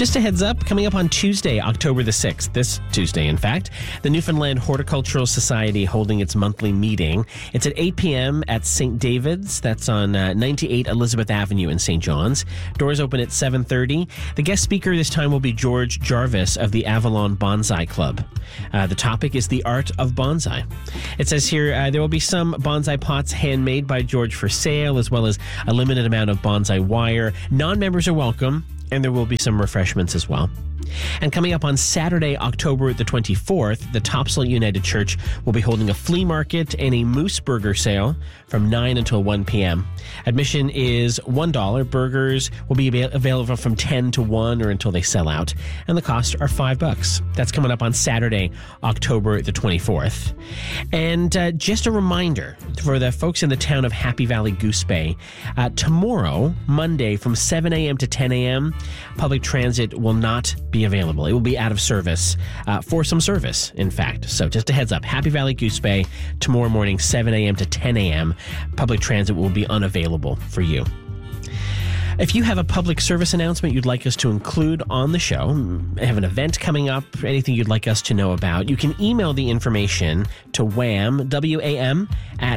Just a heads up, coming up on Tuesday, October the 6th, this Tuesday, in fact, the Newfoundland Horticultural Society holding its monthly meeting. It's at 8 p.m. at St. David's. That's on 98 Elizabeth Avenue in St. John's. Doors open at 7:30. The guest speaker this time will be George Jarvis of the Avalon Bonsai Club. The topic is the art of bonsai. It says here there will be some bonsai pots handmade by George for sale, as well as a limited amount of bonsai wire. Non-members are welcome, and there will be some refreshments as well. And coming up on Saturday, October the 24th, the Topsail United Church will be holding a flea market and a moose burger sale from 9 until 1 p.m. Admission is $1. Burgers will be available from 10 to 1 or until they sell out, and the costs are $5. That's coming up on Saturday, October the 24th. And just a reminder for the folks in the town of Happy Valley Goose Bay, tomorrow, Monday, from 7 a.m. to 10 a.m., public transit will not be available. It will be out of service for some service, in fact. So just a heads up, Happy Valley Goose Bay, tomorrow morning, 7 a.m. to 10 a.m., public transit will be unavailable for you. If you have a public service announcement you'd like us to include on the show, have an event coming up, anything you'd like us to know about, you can email the information to wham, W-A-M, at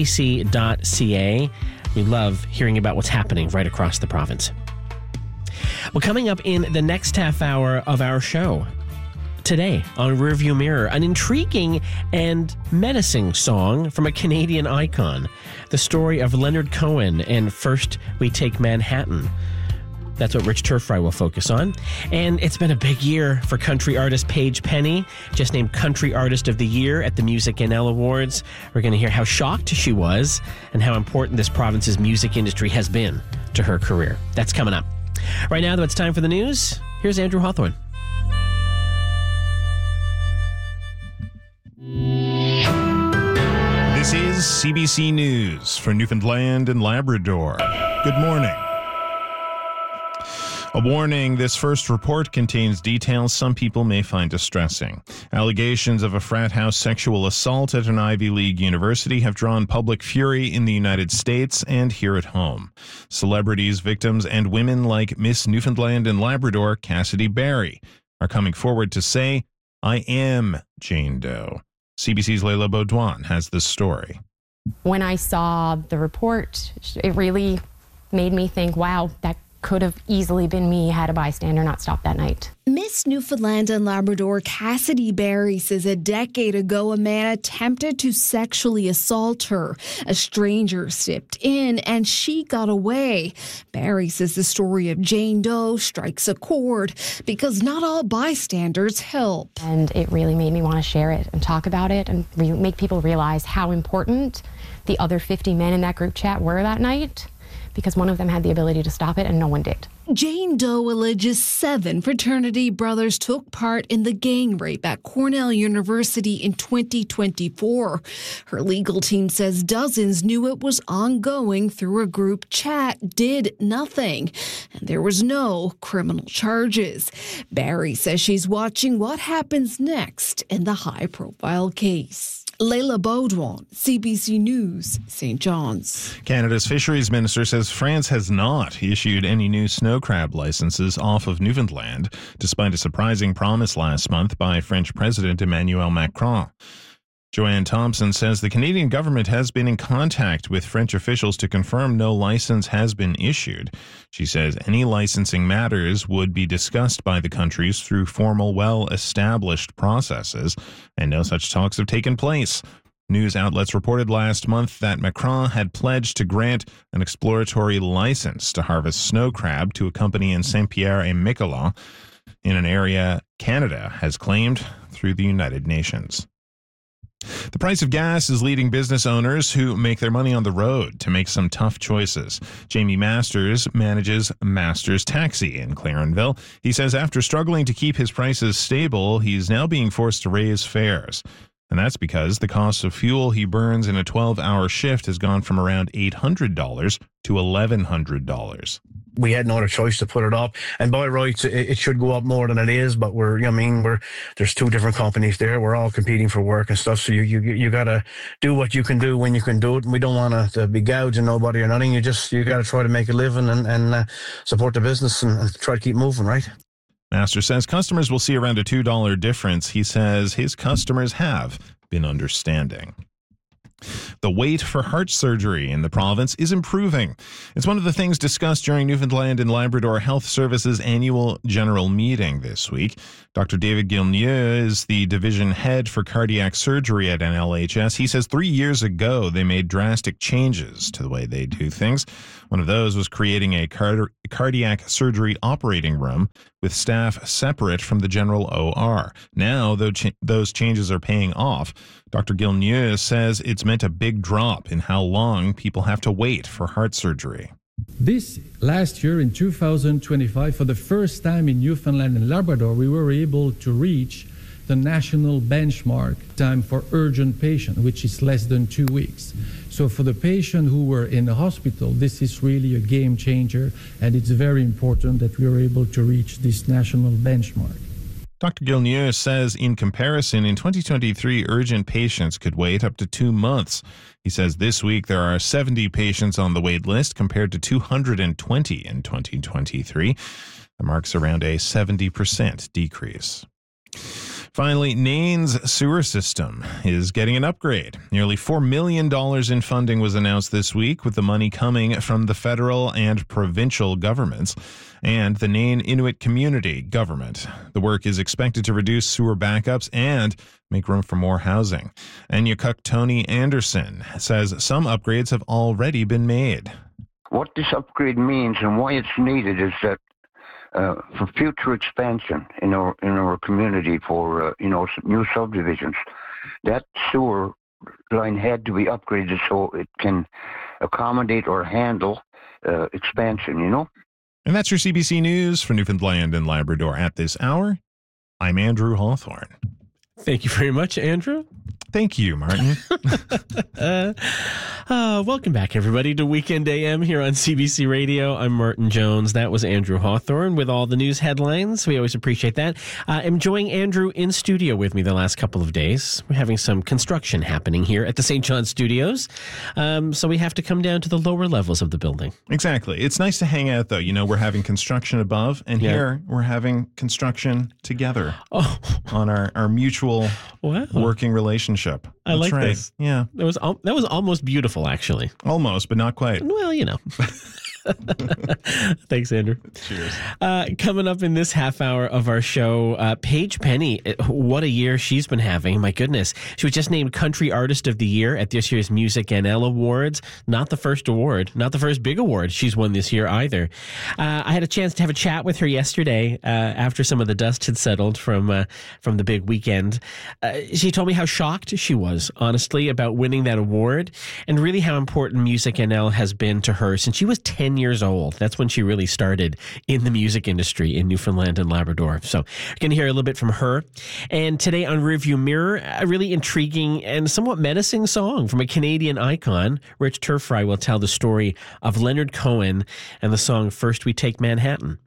cbc.ca. We love hearing about what's happening right across the province. Well, coming up in the next half hour of our show, today on Rearview Mirror, an intriguing and menacing song from a Canadian icon. The story of Leonard Cohen and First We Take Manhattan. That's what Rich Turfry will focus on. And it's been a big year for country artist Paige Penny, just named Country Artist of the Year at the Music NL Awards. We're going to hear how shocked she was and how important this province's music industry has been to her career. That's coming up. Right now, though, it's time for the news. Here's Andrew Hawthorne. This is CBC News for Newfoundland and Labrador. Good morning. A warning, this first report contains details some people may find distressing. Allegations of a frat house sexual assault at an Ivy League university have drawn public fury in the United States and here at home. Celebrities, victims, and women like Miss Newfoundland and Labrador, Cassidy Barry, are coming forward to say, "I am Jane Doe." CBC's Leila Baudouin has this story. When I saw the report, it really made me think, wow, that could have easily been me had a bystander not stopped that night. Miss Newfoundland and Labrador Cassidy Barry says a decade ago a man attempted to sexually assault her. A stranger stepped in and she got away. Barry says the story of Jane Doe strikes a chord because not all bystanders help. And it really made me want to share it and talk about it and make people realize how important the other 50 men in that group chat were that night, because one of them had the ability to stop it and no one did. Jane Doe alleges 7 fraternity brothers took part in the gang rape at Cornell University in 2024. Her legal team says dozens knew it was ongoing through a group chat, did nothing, and there was no criminal charges. Barry says she's watching what happens next in the high-profile case. Leila Baudouin, CBC News, St. John's. Canada's Fisheries Minister says France has not issued any new snow crab licenses off of Newfoundland, despite a surprising promise last month by French President Emmanuel Macron. Joanne Thompson says the Canadian government has been in contact with French officials to confirm no license has been issued. She says any licensing matters would be discussed by the countries through formal, well-established processes, and no such talks have taken place. News outlets reported last month that Macron had pledged to grant an exploratory license to harvest snow crab to a company in Saint-Pierre-et-Miquelon in an area Canada has claimed through the United Nations. The price of gas is leading business owners who make their money on the road to make some tough choices. Jamie Masters manages Masters Taxi in Clarenville. He says after struggling to keep his prices stable, he's now being forced to raise fares. And that's because the cost of fuel he burns in a 12-hour shift has gone from around $800 to $1,100. We had no other choice to put it up. And by rights, it should go up more than it is. But there's 2 different companies there. We're all competing for work and stuff. So you got to do what you can do when you can do it. And we don't want to be gouging nobody or nothing. You got to try to make a living and support the business and try to keep moving, right? Master says customers will see around a $2 difference. He says his customers have been understanding. The wait for heart surgery in the province is improving. It's one of the things discussed during Newfoundland and Labrador Health Services annual general meeting this week. Dr. David Gilnieu is the division head for cardiac surgery at NLHS. He says 3 years ago they made drastic changes to the way they do things. One of those was creating a cardiac surgery operating room with staff separate from the general OR. Now, those changes are paying off. Dr. Gilnieu says it's meant a big drop in how long people have to wait for heart surgery. This last year in 2025, for the first time in Newfoundland and Labrador, we were able to reach the national benchmark time for urgent patient, which is less than 2 weeks. So for the patient who were in the hospital, this is really a game changer, and it's very important that we are able to reach this national benchmark. Dr. Gilnieu says in comparison, in 2023, urgent patients could wait up to 2 months. He says this week there are 70 patients on the wait list compared to 220 in 2023. That marks around a 70% decrease. Finally, Nain's sewer system is getting an upgrade. Nearly $4 million in funding was announced this week, with the money coming from the federal and provincial governments and the Nain Inuit community government. The work is expected to reduce sewer backups and make room for more housing. Enyakuk Tony Anderson says some upgrades have already been made. What this upgrade means and why it's needed is that for future expansion in our community, for new subdivisions, that sewer line had to be upgraded so it can accommodate or handle expansion. And that's your CBC News for Newfoundland and Labrador at this hour. I'm Andrew Hawthorne. Thank you very much, Andrew. Thank you, Martin. Welcome back, everybody, to Weekend AM here on CBC Radio. I'm Martin Jones. That was Andrew Hawthorne with all the news headlines. We always appreciate that. Enjoying Andrew in studio with me the last couple of days. We're having some construction happening here at the St. John Studios, so we have to come down to the lower levels of the building. Exactly. It's nice to hang out, though. We're having construction above, and here we're having construction together on our mutual working relationship. I like this. Yeah. That was almost beautiful, actually. Almost, but not quite. Well, Thanks, Andrew. Cheers. Coming up in this half hour of our show, Paige Penny. What a year she's been having. My goodness. She was just named Country Artist of the Year at this year's Music NL Awards. Not the first award, not the first big award she's won this year either. I had a chance to have a chat with her yesterday after some of the dust had settled from the big weekend. She told me how shocked she was, honestly, about winning that award and really how important Music NL has been to her since she was 10 years old. That's when she really started in the music industry in Newfoundland and Labrador. So we're going to hear a little bit from her. And today on Rearview Mirror, a really intriguing and somewhat menacing song from a Canadian icon. Rich Turfry will tell the story of Leonard Cohen and the song First We Take Manhattan.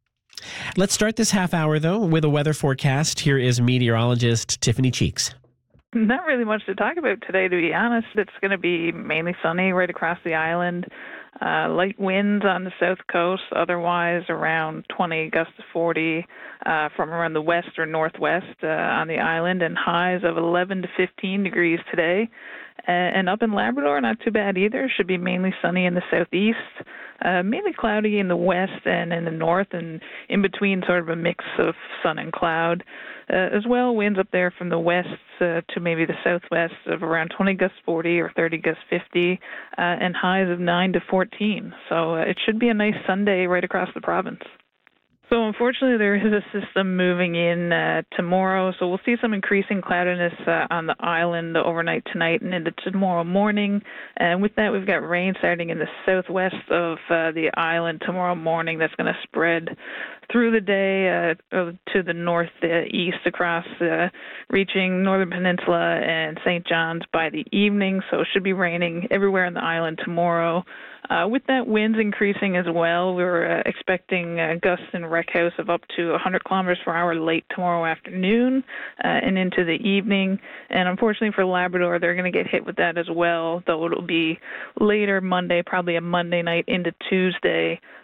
Let's start this half hour, though, with a weather forecast. Here is meteorologist Tiffany Cheeks. Not really much to talk about today, to be honest. It's going to be mainly sunny right across the island. Light winds on the south coast, otherwise around 20 gusts to 40 from around the west or northwest on the island, and highs of 11 to 15 degrees today. And up in Labrador, not too bad either. Should be mainly sunny in the southeast, mainly cloudy in the west and in the north, and in between sort of a mix of sun and cloud. As well, winds up there from the west to maybe the southwest of around 20 gusts 40 or 30 gusts 50, and highs of 9 to 14. So it should be a nice Sunday right across the province. So unfortunately, there is a system moving in tomorrow, so we'll see some increasing cloudiness on the island overnight tonight and into tomorrow morning. And with that, we've got rain starting in the southwest of the island tomorrow morning. That's going to spread through the day to the northeast across, reaching Northern Peninsula and St. John's by the evening. So it should be raining everywhere on the island tomorrow. With that, winds increasing as well. We're expecting gusts in Wreckhouse of up to 100 kilometers per hour late tomorrow afternoon and into the evening. And unfortunately for Labrador, they're going to get hit with that as well, though it'll be later Monday, probably a Monday night into Tuesday,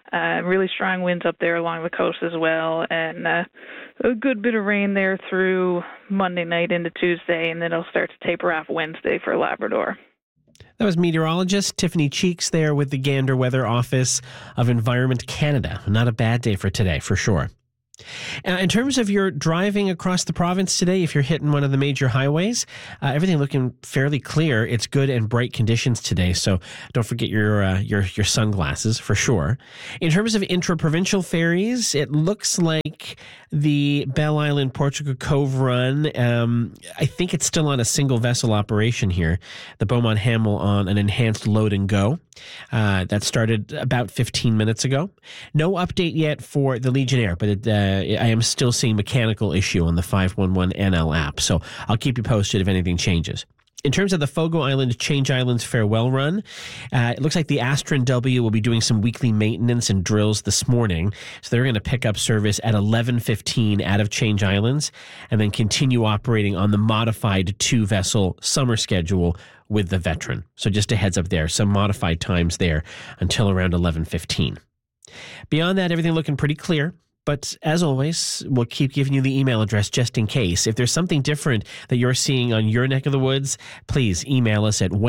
Really strong winds up there along the coast as well, and a good bit of rain there through Monday night into Tuesday, and then it'll start to taper off Wednesday for Labrador. That was meteorologist Tiffany Cheeks there with the Gander Weather Office of Environment Canada. Not a bad day for today, for sure. In terms of your driving across the province today, if you're hitting one of the major highways, everything looking fairly clear. It's good and bright conditions today, so don't forget your sunglasses for sure. In terms of intra-provincial ferries, it looks like the Belle Isle Portugal Cove run, I think it's still on a single vessel operation here. The Beaumont Hamel on an enhanced load and go. That started about 15 minutes ago. No update yet for the Legionnaire, but I am still seeing mechanical issue on the 511 NL app, so I'll keep you posted if anything changes. In terms of the Fogo Island Change Islands farewell run, it looks like the Astron W will be doing some weekly maintenance and drills this morning. So they're going to pick up service at 11:15 out of Change Islands and then continue operating on the modified 2-vessel summer schedule with the Veteran. So just a heads up there, some modified times there until around 11:15. Beyond that, everything looking pretty clear. But as always, we'll keep giving you the email address just in case. If there's something different that you're seeing on your neck of the woods, please email us at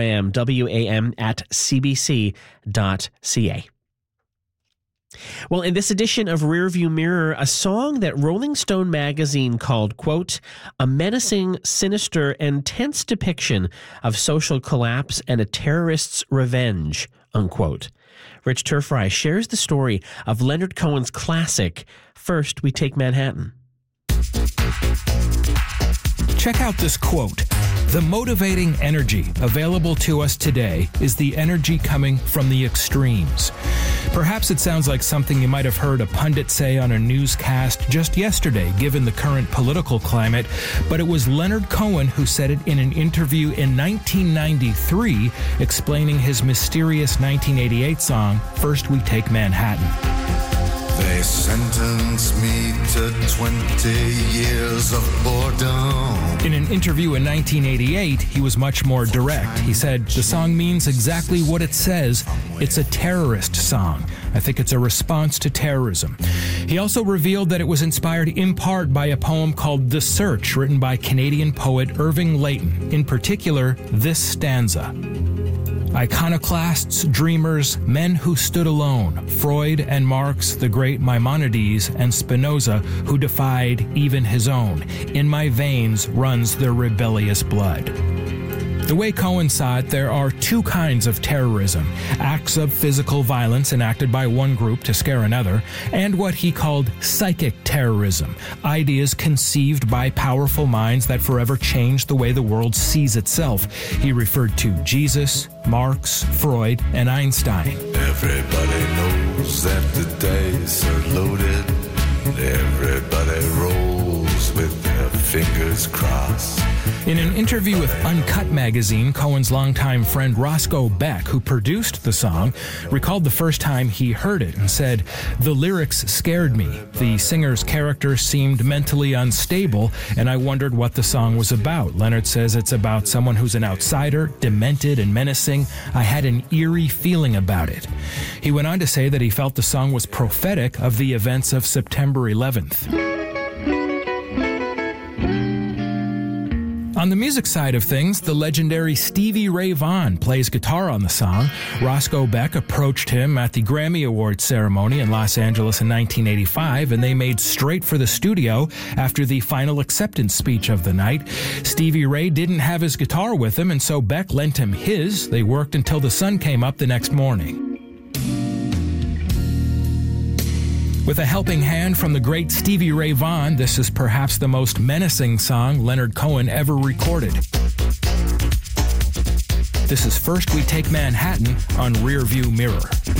wam@cbc.ca. Well, in this edition of Rearview Mirror, a song that Rolling Stone magazine called, quote, a menacing, sinister, and tense depiction of social collapse and a terrorist's revenge, unquote. Rich Turfry shares the story of Leonard Cohen's classic, First We Take Manhattan. Check out this quote. The motivating energy available to us today is the energy coming from the extremes. Perhaps it sounds like something you might have heard a pundit say on a newscast just yesterday, given the current political climate, but it was Leonard Cohen who said it in an interview in 1993, explaining his mysterious 1988 song, First We Take Manhattan. They sentenced me to 20 years of boredom. In an interview in 1988, he was much more direct. He said, the song means exactly what it says. It's a terrorist song. I think it's a response to terrorism. He also revealed that it was inspired in part by a poem called The Search, written by Canadian poet Irving Layton. In particular, this stanza. Iconoclasts, dreamers, men who stood alone, Freud and Marx, the great Maimonides, and Spinoza, who defied even his own. In my veins runs their rebellious blood. The way Cohen saw it, there are two kinds of terrorism, acts of physical violence enacted by one group to scare another, and what he called psychic terrorism, ideas conceived by powerful minds that forever change the way the world sees itself. He referred to Jesus, Marx, Freud, and Einstein. Everybody knows that the dice are loaded. Everybody rolls with their fingers crossed. In an interview with Uncut magazine, Cohen's longtime friend Roscoe Beck, who produced the song, recalled the first time he heard it and said, the lyrics scared me. The singer's character seemed mentally unstable, and I wondered what the song was about. Leonard says it's about someone who's an outsider, demented and menacing. I had an eerie feeling about it. He went on to say that he felt the song was prophetic of the events of September 11th. On the music side of things, the legendary Stevie Ray Vaughan plays guitar on the song. Roscoe Beck approached him at the Grammy Awards ceremony in Los Angeles in 1985, and they made straight for the studio after the final acceptance speech of the night. Stevie Ray didn't have his guitar with him, and so Beck lent him his. They worked until the sun came up the next morning. With a helping hand from the great Stevie Ray Vaughan, this is perhaps the most menacing song Leonard Cohen ever recorded. This is First We Take Manhattan on Rearview Mirror.